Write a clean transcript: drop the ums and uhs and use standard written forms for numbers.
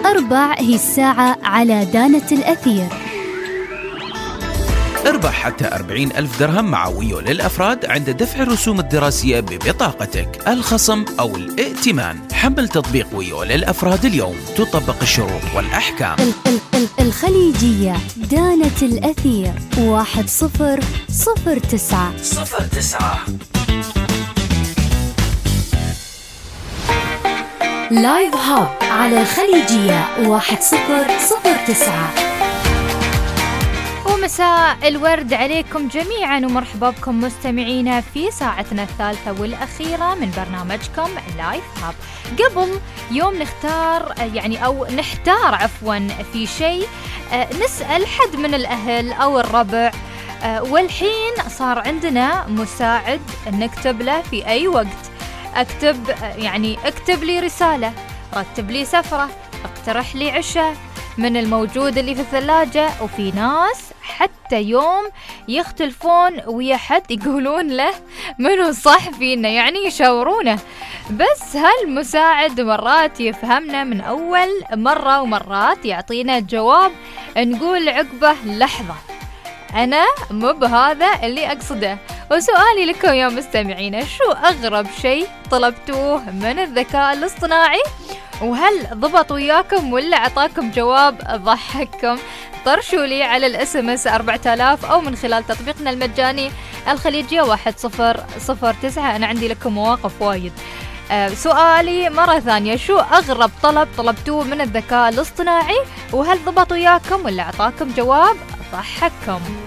4 هي الساعة على دانة الأثير. اربح حتى 40,000 درهم مع ويو للأفراد عند دفع الرسوم الدراسية ببطاقتك، الخصم أو الائتمان. حمل تطبيق ويو للأفراد اليوم، تطبق الشروط والأحكام. الخليجية دانة الأثير 1009. لايف هاب على الخليجية 1009. ومساء الورد عليكم جميعا ومرحبا بكم مستمعينا في ساعتنا الثالثة والأخيرة من برنامجكم لايف هاب. قبل يوم نحتار في شيء، نسأل حد من الأهل أو الربع، والحين صار عندنا مساعد نكتب له في أي وقت. اكتب لي رسالة، رتب لي سفرة، اقترح لي عشاء من الموجود اللي في الثلاجة. وفي ناس حتى يوم يختلفون ويا حد يقولون له منو صح فينا، يعني يشاورونه. بس هالمساعد مرات يفهمنا من أول مرة ومرات يعطينا جواب نقول عقبه لحظة أنا مو بهذا اللي أقصده. وسؤالي لكم يا مستمعين، شو أغرب شيء طلبتوه من الذكاء الاصطناعي؟ وهل ضبط وياكم ولا عطاكم جواب ضحككم؟ طرشوا لي على الSMS 4000 أو من خلال تطبيقنا المجاني الخليجية 1009. أنا عندي لكم مواقف وايد. سؤالي مرة ثانية، شو أغرب طلب طلبتوه من الذكاء الاصطناعي؟ وهل ضبط وياكم ولا عطاكم جواب ضحككم؟